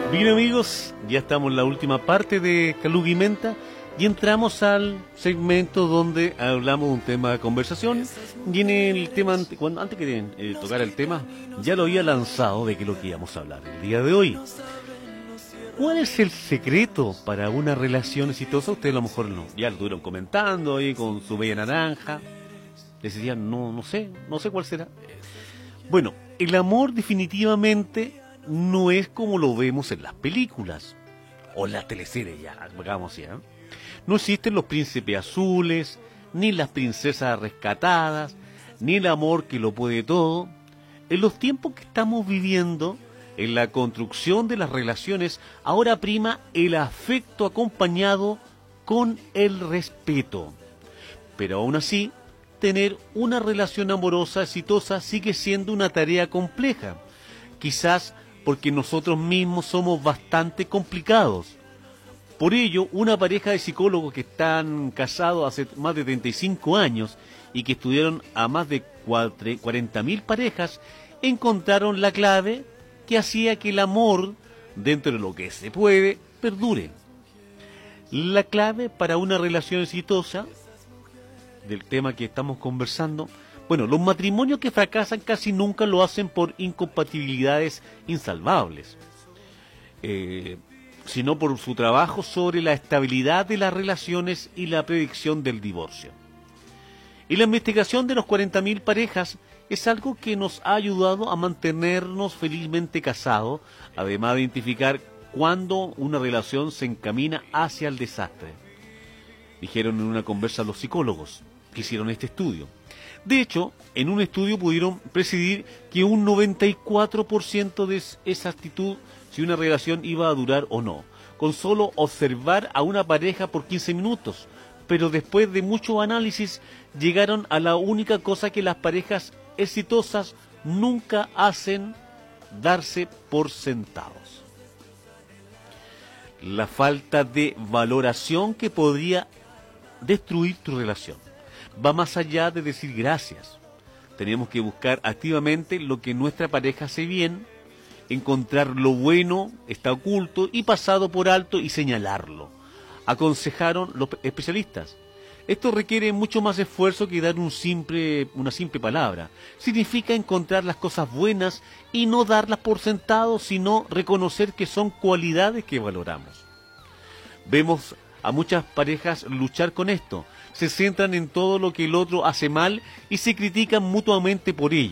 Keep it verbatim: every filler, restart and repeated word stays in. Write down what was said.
Bien, amigos, ya estamos en la última parte de Calugimenta y entramos al segmento donde hablamos de un tema de conversación. Y en el tema, cuando, antes que eh, tocar el tema, ya lo había lanzado de que lo que íbamos a hablar el día de hoy. ¿Cuál es el secreto para una relación exitosa? Ustedes a lo mejor no, ya lo estuvieron comentando ahí con su bella naranja. Les decían, no, no sé, no sé cuál será. Bueno, el amor definitivamente no es como lo vemos en las películas o en las teleseries, ya, digamos así, ¿eh? No existen los príncipes azules, ni las princesas rescatadas, ni el amor que lo puede todo. En los tiempos que estamos viviendo, en la construcción de las relaciones, ahora prima el afecto acompañado con el respeto. Pero aún así, tener una relación amorosa exitosa sigue siendo una tarea compleja. Quizás porque nosotros mismos somos bastante complicados. Por ello, una pareja de psicólogos que están casados hace más de treinta y cinco años y que estudiaron a más de cuarenta mil parejas, encontraron la clave que hacía que el amor, dentro de lo que se puede, perdure. La clave para una relación exitosa, del tema que estamos conversando, bueno, los matrimonios que fracasan casi nunca lo hacen por incompatibilidades insalvables, eh, sino por su trabajo sobre la estabilidad de las relaciones y la predicción del divorcio. Y la investigación de los cuarenta mil parejas es algo que nos ha ayudado a mantenernos felizmente casados, además de identificar cuándo una relación se encamina hacia el desastre. Dijeron en una conversa los psicólogos que hicieron este estudio. De hecho, en un estudio pudieron precidir que un noventa y cuatro por ciento de esa actitud si una relación iba a durar o no, con solo observar a una pareja por quince minutos, pero después de mucho análisis llegaron a la única cosa que las parejas exitosas nunca hacen: darse por sentados. La falta de valoración que podría destruir tu relación va más allá de decir gracias. Tenemos que buscar activamente lo que nuestra pareja hace bien, encontrar lo bueno, está oculto y pasado por alto y señalarlo, aconsejaron los especialistas. Esto requiere mucho más esfuerzo que dar un simple, una simple palabra. Significa encontrar las cosas buenas y no darlas por sentado, sino reconocer que son cualidades que valoramos. Vemos a muchas parejas luchar con esto. Se centran en todo lo que el otro hace mal y se critican mutuamente por ello.